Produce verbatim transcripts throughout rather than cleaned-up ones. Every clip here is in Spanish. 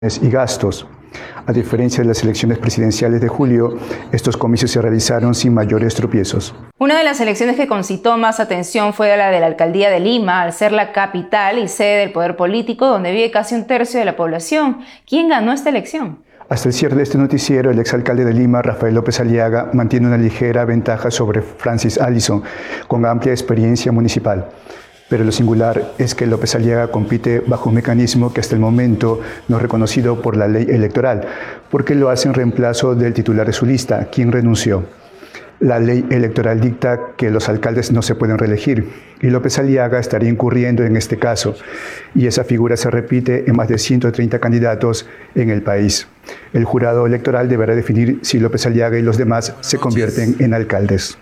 y gastos. A diferencia de las elecciones presidenciales de julio, estos comicios se realizaron sin mayores tropiezos. Una de las elecciones que concitó más atención fue la de la alcaldía de Lima, al ser la capital y sede del poder político, donde vive casi un tercio de la población. ¿Quién ganó esta elección? Hasta el cierre de este noticiero, el exalcalde de Lima, Rafael López Aliaga, mantiene una ligera ventaja sobre Francis Allison, con amplia experiencia municipal. Pero lo singular es que López Aliaga compite bajo un mecanismo que hasta el momento no es reconocido por la ley electoral, porque lo hace en reemplazo del titular de su lista, quien renunció. La ley electoral dicta que los alcaldes no se pueden reelegir, y López Aliaga estaría incurriendo en este caso, y esa figura se repite en más de ciento treinta candidatos en el país. El jurado electoral deberá definir si López Aliaga y los demás se convierten en alcaldes.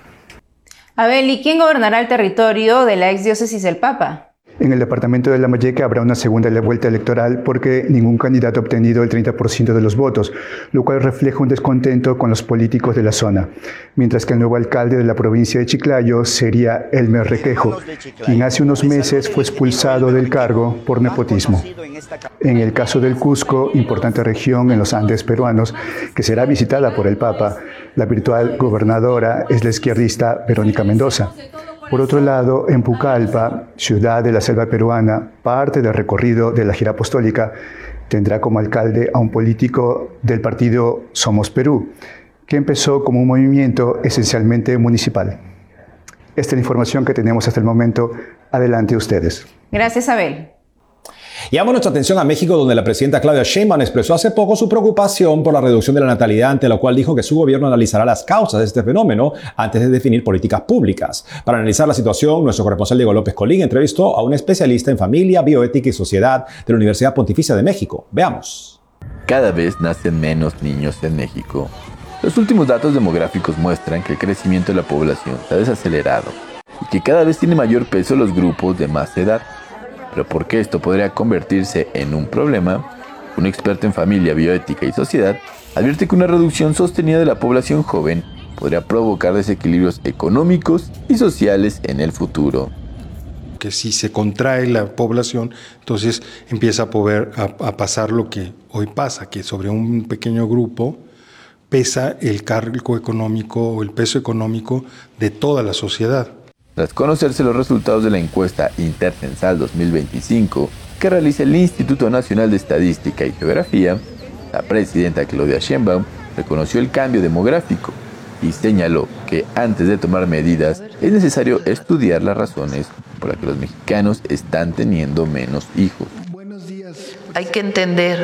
Abel, ¿y quién gobernará el territorio de la exdiócesis del Papa? En el departamento de Lambayeque habrá una segunda vuelta electoral porque ningún candidato ha obtenido el treinta por ciento de los votos, lo cual refleja un descontento con los políticos de la zona. Mientras que el nuevo alcalde de la provincia de Chiclayo sería Elmer Requejo, quien hace unos meses fue expulsado del cargo por nepotismo. En el caso del Cusco, importante región en los Andes peruanos, que será visitada por el Papa, la virtual gobernadora es la izquierdista Verónica Mendoza. Por otro lado, en Pucallpa, ciudad de la selva peruana, parte del recorrido de la gira apostólica, tendrá como alcalde a un político del partido Somos Perú, que empezó como un movimiento esencialmente municipal. Esta es la información que tenemos hasta el momento. Adelante ustedes. Gracias, Abel. Llamamos nuestra atención a México, donde la presidenta Claudia Sheinbaum expresó hace poco su preocupación por la reducción de la natalidad, ante lo cual dijo que su gobierno analizará las causas de este fenómeno antes de definir políticas públicas. Para analizar la situación, nuestro corresponsal Diego López Colín entrevistó a un especialista en familia, bioética y sociedad de la Universidad Pontificia de México. Veamos. Cada vez nacen menos niños en México. Los últimos datos demográficos muestran que el crecimiento de la población se ha desacelerado y que cada vez tiene mayor peso los grupos de más edad. Pero ¿por qué esto podría convertirse en un problema? Un experto en familia, bioética y sociedad advierte que una reducción sostenida de la población joven podría provocar desequilibrios económicos y sociales en el futuro. Que si se contrae la población, entonces empieza a, poder, a, a pasar lo que hoy pasa, que sobre un pequeño grupo pesa el cargo económico o el peso económico de toda la sociedad. Tras conocerse los resultados de la encuesta Intercensal dos mil veinticinco que realiza el Instituto Nacional de Estadística y Geografía, la presidenta Claudia Sheinbaum reconoció el cambio demográfico y señaló que antes de tomar medidas es necesario estudiar las razones por las que los mexicanos están teniendo menos hijos. Hay que entender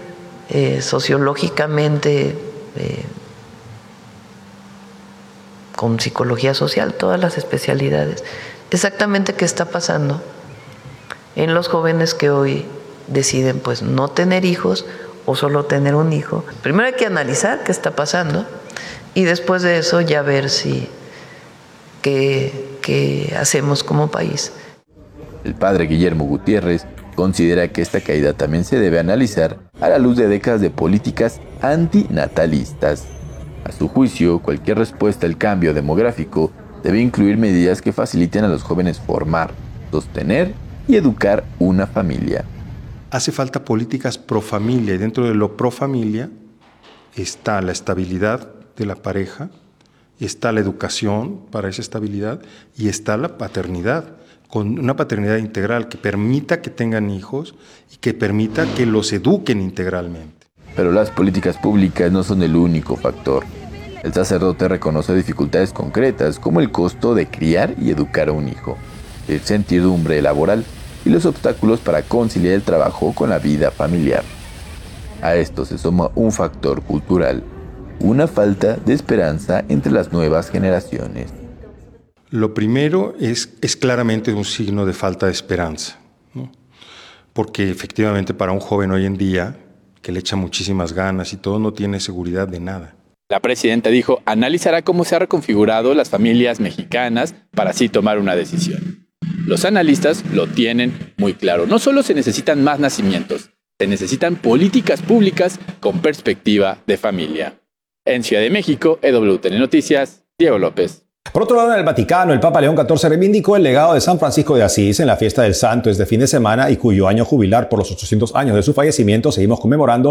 eh, sociológicamente, eh, con psicología social, todas las especialidades, exactamente qué está pasando en los jóvenes que hoy deciden pues no tener hijos o solo tener un hijo. Primero hay que analizar qué está pasando y después de eso ya ver si qué, qué hacemos como país. El padre Guillermo Gutiérrez considera que esta caída también se debe analizar a la luz de décadas de políticas antinatalistas. A su juicio, cualquier respuesta al cambio demográfico debe incluir medidas que faciliten a los jóvenes formar, sostener y educar una familia. Hace falta políticas pro familia, y dentro de lo pro familia está la estabilidad de la pareja, está la educación para esa estabilidad y está la paternidad, con una paternidad integral que permita que tengan hijos y que permita que los eduquen integralmente. Pero las políticas públicas no son el único factor. El sacerdote reconoce dificultades concretas como el costo de criar y educar a un hijo, la incertidumbre laboral y los obstáculos para conciliar el trabajo con la vida familiar. A esto se suma un factor cultural, una falta de esperanza entre las nuevas generaciones. Lo primero es, es claramente un signo de falta de esperanza, ¿no? Porque efectivamente para un joven hoy en día, que le echa muchísimas ganas y todo, no tiene seguridad de nada. La presidenta dijo, analizará cómo se han reconfigurado las familias mexicanas para así tomar una decisión. Los analistas lo tienen muy claro. No solo se necesitan más nacimientos, se necesitan políticas públicas con perspectiva de familia. En Ciudad de México, E W T N Noticias, Diego López. Por otro lado, en el Vaticano, el Papa León catorce reivindicó el legado de San Francisco de Asís en la fiesta del Santo este fin de semana y cuyo año jubilar por los ochocientos años de su fallecimiento seguimos conmemorando